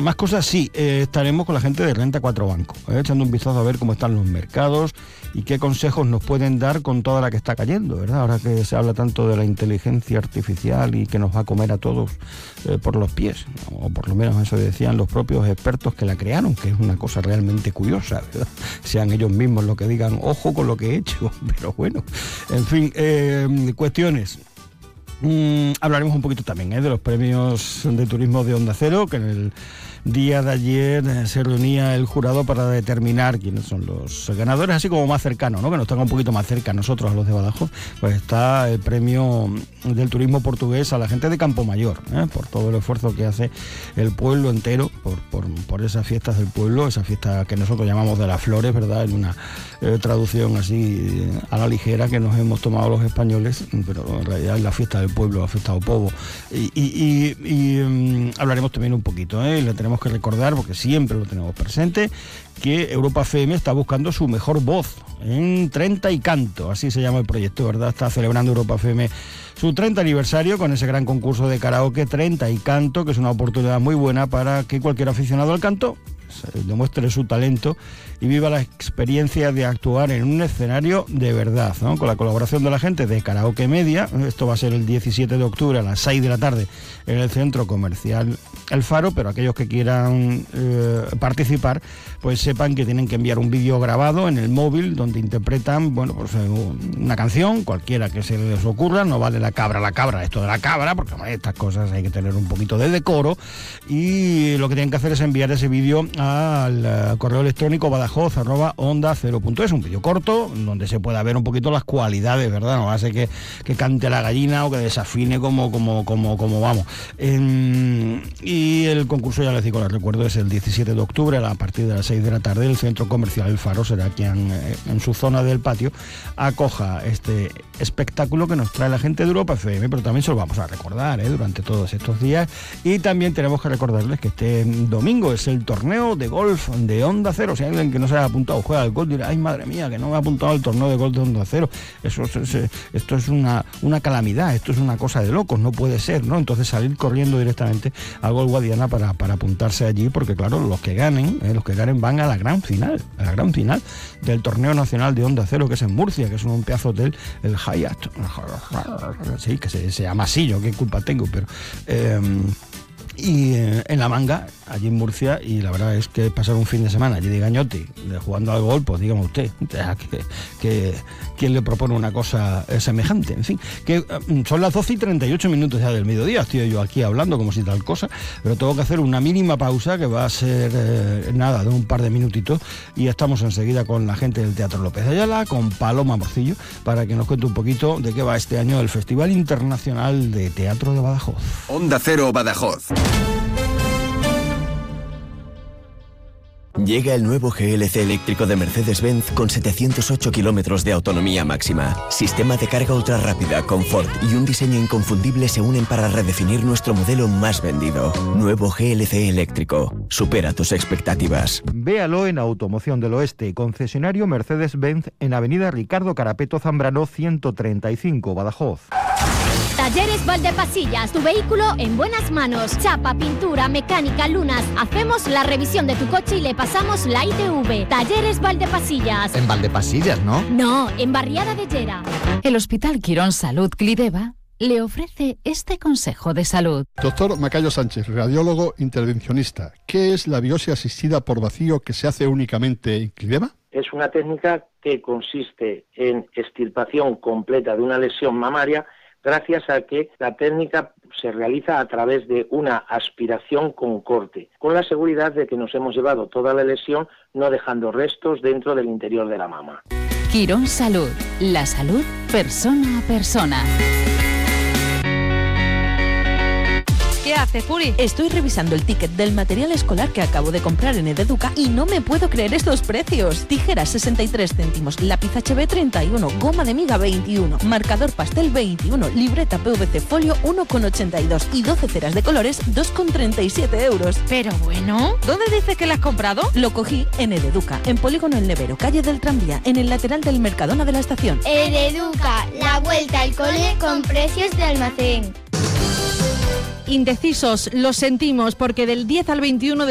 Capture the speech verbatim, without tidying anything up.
más cosas sí, eh, estaremos con la gente de Renta cuatro Banco, eh, echando un vistazo a ver cómo están los mercados y qué consejos nos pueden dar con toda la que está cayendo, ¿verdad? Ahora que se habla tanto de la inteligencia artificial y que nos va a comer a todos eh, por los pies, o por lo menos eso decían los propios expertos que la crearon, que es una cosa realmente curiosa, ¿verdad? Sean ellos mismos los que digan, ojo con lo que he hecho, pero bueno, en fin, eh, cuestiones. Mm, hablaremos un poquito también ¿eh? de los premios de turismo de Onda Cero, que en el día de ayer eh, se reunía el jurado para determinar quiénes son los ganadores, así como más cercanos, ¿no? Que nos toca un poquito más cerca a nosotros, a los de Badajoz. Pues está el premio del turismo portugués a la gente de Campomayor, ¿eh? por todo el esfuerzo que hace el pueblo entero, por, por, por esas fiestas del pueblo, esa fiesta que nosotros llamamos de las flores, ¿verdad? En una eh, traducción así eh, a la ligera que nos hemos tomado los españoles, pero en realidad es la fiesta del pueblo, la fiesta del povo. Y, y, y, y um, hablaremos también un poquito, ¿eh? Le tenemos que recordar, porque siempre lo tenemos presente, que Europa F M está buscando su mejor voz en treinta y canto, así se llama el proyecto, ¿verdad? Está celebrando Europa F M su treinta aniversario con ese gran concurso de karaoke treinta y canto, que es una oportunidad muy buena para que cualquier aficionado al canto demuestre su talento y viva la experiencia de actuar en un escenario de verdad, ¿no? Con la colaboración de la gente de Karaoke Media. Esto va a ser el diecisiete de octubre a las seis de la tarde en el Centro Comercial El Faro, pero aquellos que quieran eh, participar, pues sepan que tienen que enviar un vídeo grabado en el móvil donde interpretan, bueno, pues una canción, cualquiera que se les ocurra. No vale la cabra, la cabra, esto de la cabra, porque bueno, estas cosas hay que tener un poquito de decoro, y lo que tienen que hacer es enviar ese vídeo al uh, correo electrónico badajoz arroba onda cero punto es, un vídeo corto donde se pueda ver un poquito las cualidades, ¿verdad? No hace que, que cante la gallina o que desafine como, como, como, como vamos. Eh, y el concurso, ya les digo, les recuerdo, es el diecisiete de octubre a partir de las seis de la tarde. El Centro Comercial El Faro será quien eh, en su zona del patio acoja este espectáculo que nos trae la gente de Europa F M, pero también se lo vamos a recordar ¿eh? durante todos estos días. Y también tenemos que recordarles que este domingo es el torneo de golf de Onda Cero. Si hay alguien que no se haya apuntado, juega al golf, dirá, ay madre mía, que no me ha apuntado al torneo de golf de Onda Cero. Eso es, es, esto es una, una calamidad, esto es una cosa de locos, no puede ser, ¿no? Entonces salir corriendo directamente a Golf Guadiana para, para apuntarse allí, porque claro, los que ganen, eh, los que ganen van a la gran final, a la gran final del torneo nacional de Onda Cero, que es en Murcia, que es un pedazo hotel, el Hyatt, sí, que se, se llama así, yo qué culpa tengo, pero eh, y eh, en La Manga, allí en Murcia, y la verdad es que pasar un fin de semana allí de gañote, de jugando al golf, pues dígame usted, que, que quién le propone una cosa semejante. En fin, que uh, son las doce y treinta y ocho minutos ya del mediodía, estoy yo aquí hablando como si tal cosa, pero tengo que hacer una mínima pausa que va a ser eh, nada, de un par de minutitos, y estamos enseguida con la gente del Teatro López de Ayala, con Paloma Morcillo, para que nos cuente un poquito de qué va este año el Festival Internacional de Teatro de Badajoz. Onda Cero Badajoz. Llega el nuevo G L C eléctrico de Mercedes-Benz con setecientos ocho kilómetros de autonomía máxima. Sistema de carga ultra rápida, confort y un diseño inconfundible se unen para redefinir nuestro modelo más vendido. Nuevo G L C eléctrico. Supera tus expectativas. Véalo en Automoción del Oeste, concesionario Mercedes-Benz en Avenida Ricardo Carapeto Zambrano ciento treinta y cinco, Badajoz. Talleres Valdepasillas, tu vehículo en buenas manos. Chapa, pintura, mecánica, lunas. Hacemos la revisión de tu coche y le pasamos la I T V. Talleres Valdepasillas. En Valdepasillas, ¿no? No, en Barriada de Llera. El Hospital Quirón Salud Clideva le ofrece este consejo de salud. Doctor Macayo Sánchez, radiólogo intervencionista. ¿Qué es la biopsia asistida por vacío que se hace únicamente en Clideva? Es una técnica que consiste en extirpación completa de una lesión mamaria, gracias a que la técnica se realiza a través de una aspiración con corte, con la seguridad de que nos hemos llevado toda la lesión, no dejando restos dentro del interior de la mama. Quirón Salud, la salud persona a persona. ¿Qué haces, Puri? Estoy revisando el ticket del material escolar que acabo de comprar en Ededuca y no me puedo creer estos precios. Tijeras sesenta y tres céntimos, lápiz H B treinta y uno, goma de miga veintiuno, marcador pastel veintiuno, libreta P V C folio uno con ochenta y dos y doce ceras de colores dos con treinta y siete euros. Pero bueno, ¿dónde dices que la has comprado? Lo cogí en Ededuca, en Polígono El Nevero, calle del Tranvía, en el lateral del Mercadona de la estación. Ededuca, la vuelta al cole con precios de almacén. Indecisos, lo sentimos, porque del diez al veintiuno de